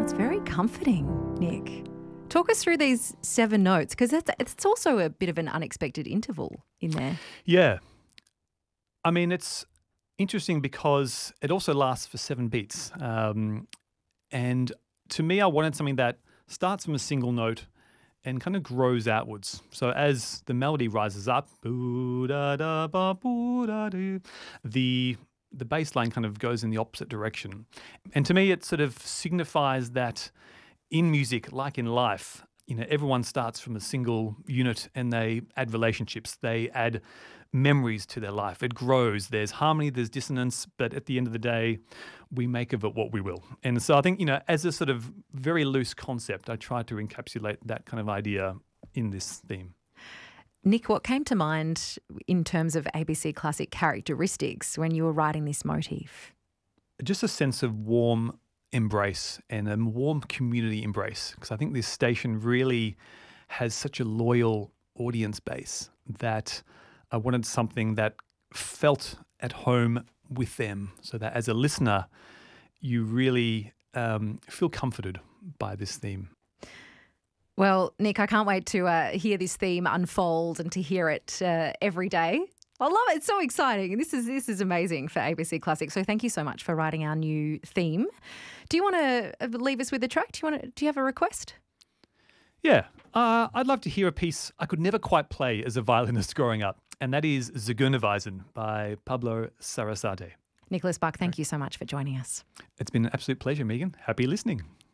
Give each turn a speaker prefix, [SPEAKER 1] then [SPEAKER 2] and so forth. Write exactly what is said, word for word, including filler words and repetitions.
[SPEAKER 1] It's very comforting, Nick. Talk us through these seven notes, because that's it's also a bit of an unexpected interval in there.
[SPEAKER 2] Yeah. I mean, it's interesting because it also lasts for seven beats. Um, and to me, I wanted something that starts from a single note and kind of grows outwards. So as the melody rises up, boo-da-da-ba-boo-da-doo, the the bass line kind of goes in the opposite direction. And to me, it sort of signifies that in music, like in life, you know, everyone starts from a single unit and they add relationships, they add memories to their life. It grows. There's harmony, there's dissonance, but at the end of the day, we make of it what we will. And so I think, you know, as a sort of very loose concept, I try to encapsulate that kind of idea in this theme.
[SPEAKER 1] Nick, what came to mind in terms of A B C Classic characteristics when you were writing this motif?
[SPEAKER 2] Just a sense of warm embrace and a warm community embrace, because I think this station really has such a loyal audience base that I wanted something that felt at home with them, so that as a listener, you really um, feel comforted by this theme.
[SPEAKER 1] Well, Nick, I can't wait to uh, hear this theme unfold and to hear it uh, every day. I love it. It's so exciting. And this is this is amazing for A B C Classic. So thank you so much for writing our new theme. Do you want to leave us with a track? Do you want to, do you have a request?
[SPEAKER 2] Yeah, uh, I'd love to hear a piece I could never quite play as a violinist growing up, and that is Zigeunerweisen by Pablo Sarasate.
[SPEAKER 1] Nicholas Buck, thank you so much for joining us.
[SPEAKER 2] It's been an absolute pleasure, Megan. Happy listening.